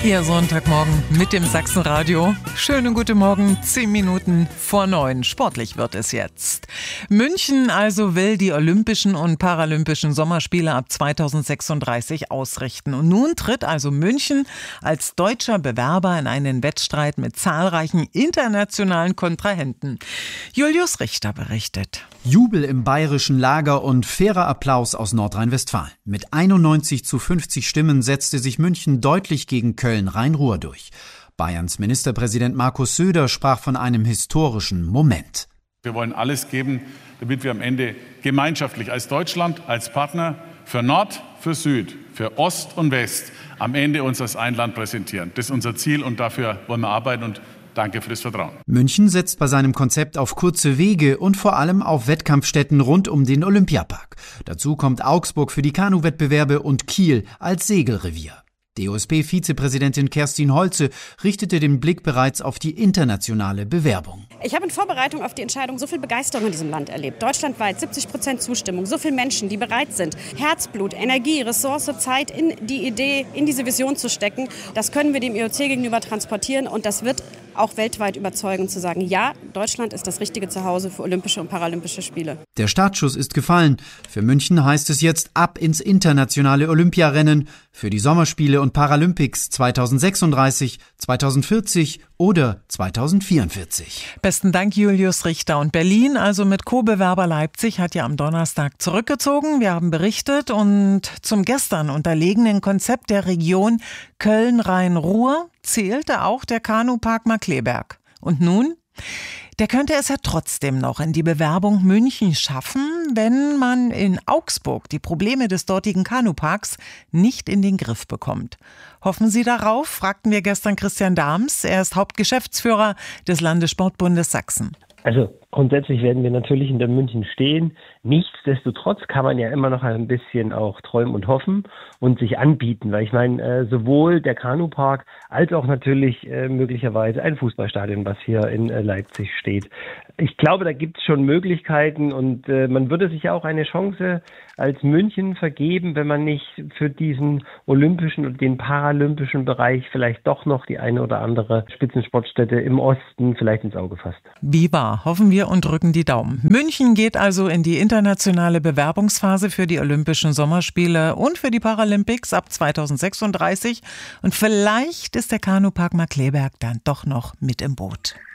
Ihr Sonntagmorgen mit dem Sachsenradio. Schönen guten Morgen, 10 Minuten vor 9. Sportlich wird es jetzt. München also will die Olympischen und Paralympischen Sommerspiele ab 2036 ausrichten. Und nun tritt also München als deutscher Bewerber in einen Wettstreit mit zahlreichen internationalen Kontrahenten. Julius Richter berichtet. Jubel im bayerischen Lager und fairer Applaus aus Nordrhein-Westfalen. Mit 91:50 Stimmen setzte sich München deutlich gegen Köln-Rhein-Ruhr durch. Bayerns Ministerpräsident Markus Söder sprach von einem historischen Moment. Wir wollen alles geben, damit wir am Ende gemeinschaftlich als Deutschland, als Partner für Nord, für Süd, für Ost und West am Ende uns als ein Land präsentieren. Das ist unser Ziel und dafür wollen wir arbeiten und danke für das Vertrauen. München setzt bei seinem Konzept auf kurze Wege und vor allem auf Wettkampfstätten rund um den Olympiapark. Dazu kommt Augsburg für die Kanuwettbewerbe und Kiel als Segelrevier. DOSB-Vizepräsidentin Kerstin Holze richtete den Blick bereits auf die internationale Bewerbung. Ich habe in Vorbereitung auf die Entscheidung so viel Begeisterung in diesem Land erlebt. Deutschlandweit 70% Zustimmung, so viele Menschen, die bereit sind, Herzblut, Energie, Ressource, Zeit in die Idee, in diese Vision zu stecken. Das können wir dem IOC gegenüber transportieren und das wird auch weltweit überzeugen, zu sagen, ja, Deutschland ist das richtige Zuhause für Olympische und Paralympische Spiele. Der Startschuss ist gefallen. Für München heißt es jetzt ab ins internationale Olympiarennen für die Sommerspiele und Paralympics 2036, 2040 oder 2044. Besten Dank, Julius Richter. Und Berlin, also mit Co-Bewerber Leipzig, hat ja am Donnerstag zurückgezogen. Wir haben berichtet und zum gestern unterlegenen Konzept der Region Köln-Rhein-Ruhr zählte auch der Kanupark Markkleeberg. Und nun? Der könnte es ja trotzdem noch in die Bewerbung München schaffen, wenn man in Augsburg die Probleme des dortigen Kanuparks nicht in den Griff bekommt. Hoffen Sie darauf? Fragten wir gestern Christian Dahms. Er ist Hauptgeschäftsführer des Landessportbundes Sachsen. Also grundsätzlich werden wir natürlich hinter München stehen. Nichtsdestotrotz kann man ja immer noch ein bisschen auch träumen und hoffen und sich anbieten. Weil ich meine, sowohl der Kanupark als auch natürlich möglicherweise ein Fußballstadion, was hier in Leipzig steht. Ich glaube, da gibt es schon Möglichkeiten und man würde sich ja auch eine Chance als München vergeben, wenn man nicht für diesen olympischen und den paralympischen Bereich vielleicht doch noch die eine oder andere Spitzensportstätte im Osten vielleicht ins Auge fasst. Wie wahr, hoffen wir und drücken die Daumen. München geht also in die internationale Bewerbungsphase für die Olympischen Sommerspiele und für die Paralympics ab 2036 und vielleicht ist der Kanupark Markkleeberg dann doch noch mit im Boot.